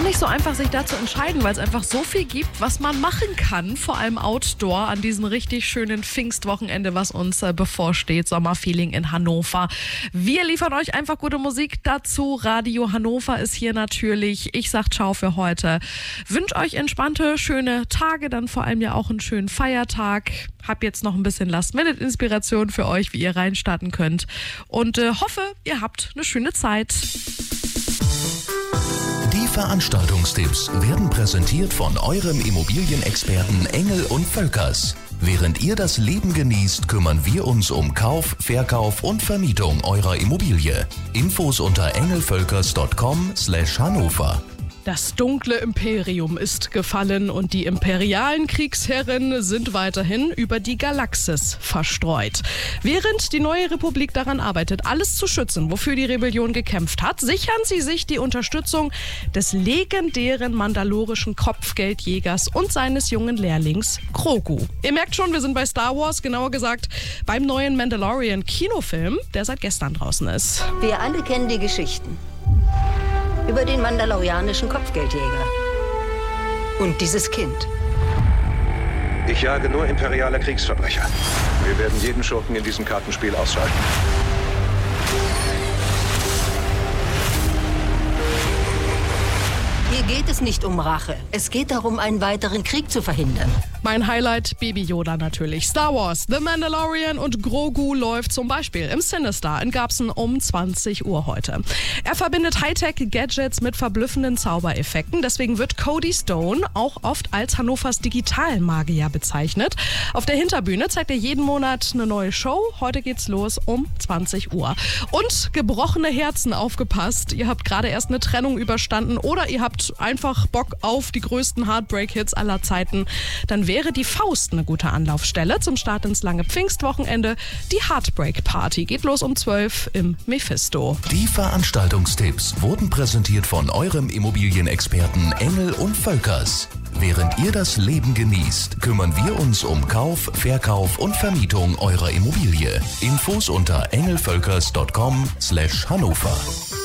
gar nicht so einfach, sich da zu entscheiden, weil es einfach so viel gibt, was man machen kann, vor allem Outdoor an diesem richtig schönen Pfingstwochenende, was uns bevorsteht, Sommerfeeling in Hannover. Wir liefern euch einfach gute Musik dazu. Radio Hannover ist hier natürlich. Ich sag ciao für heute. Wünsche euch entspannte, schöne Tage, dann vor allem ja auch einen schönen Feiertag. Hab jetzt noch ein bisschen Last-Minute-Inspiration für euch, wie ihr reinstarten könnt. Und hoffe, ihr habt eine schöne Zeit. Die Veranstaltungstipps werden präsentiert von eurem Immobilienexperten Engel und Völkers. Während ihr das Leben genießt, kümmern wir uns um Kauf, Verkauf und Vermietung eurer Immobilie. Infos unter engelvölkers.com/Hannover. Das dunkle Imperium ist gefallen und die imperialen Kriegsherren sind weiterhin über die Galaxis verstreut. Während die neue Republik daran arbeitet, alles zu schützen, wofür die Rebellion gekämpft hat, sichern sie sich die Unterstützung des legendären mandalorischen Kopfgeldjägers und seines jungen Lehrlings Grogu. Ihr merkt schon, wir sind bei Star Wars, genauer gesagt beim neuen Mandalorian-Kinofilm, der seit gestern draußen ist. Wir alle kennen die Geschichten über den mandalorianischen Kopfgeldjäger und dieses Kind. Ich jage nur imperiale Kriegsverbrecher. Wir werden jeden Schurken in diesem Kartenspiel ausschalten. Hier geht es nicht um Rache. Es geht darum, einen weiteren Krieg zu verhindern. Mein Highlight, Baby Yoda natürlich. Star Wars, The Mandalorian und Grogu läuft zum Beispiel im Cinestar in Garbsen um 20 Uhr heute. Er verbindet Hightech-Gadgets mit verblüffenden Zaubereffekten. Deswegen wird Cody Stone auch oft als Hannovers Digitalmagier bezeichnet. Auf der Hinterbühne zeigt er jeden Monat eine neue Show. Heute geht's los um 20 Uhr. Und gebrochene Herzen, aufgepasst. Ihr habt gerade erst eine Trennung überstanden oder ihr habt einfach Bock auf die größten Heartbreak-Hits aller Zeiten. Dann wäre die Faust eine gute Anlaufstelle zum Start ins lange Pfingstwochenende. Die Heartbreak Party geht los um 12 im Mephisto. Die Veranstaltungstipps wurden präsentiert von eurem Immobilienexperten Engel und Völkers. Während ihr das Leben genießt, kümmern wir uns um Kauf, Verkauf und Vermietung eurer Immobilie. Infos unter engelvölkers.com/Hannover.